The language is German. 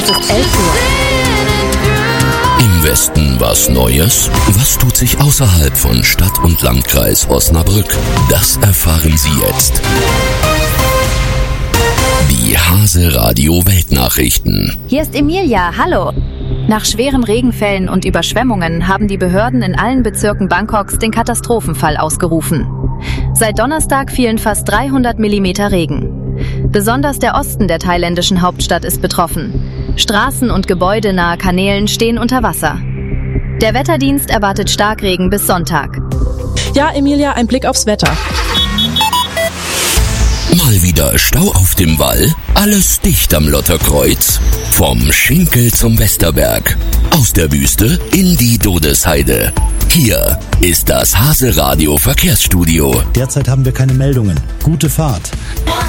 Es ist 11 Uhr. Im Westen was Neues? Was tut sich außerhalb von Stadt und Landkreis Osnabrück? Das erfahren Sie jetzt. Die Hase Radio Weltnachrichten. Hier ist Emilia, hallo. Nach schweren Regenfällen und Überschwemmungen haben die Behörden in allen Bezirken Bangkoks den Katastrophenfall ausgerufen. Seit Donnerstag fielen fast 300 Millimeter Regen. Besonders der Osten der thailändischen Hauptstadt ist betroffen. Straßen und Gebäude nahe Kanälen stehen unter Wasser. Der Wetterdienst erwartet Starkregen bis Sonntag. Ja, Emilia, ein Blick aufs Wetter. Mal wieder Stau auf dem Wall? Alles dicht am Lotterkreuz? Vom Schinkel zum Westerberg. Aus der Wüste in die Dodesheide. Hier ist das Hase Radio Verkehrsstudio. Derzeit haben wir keine Meldungen. Gute Fahrt.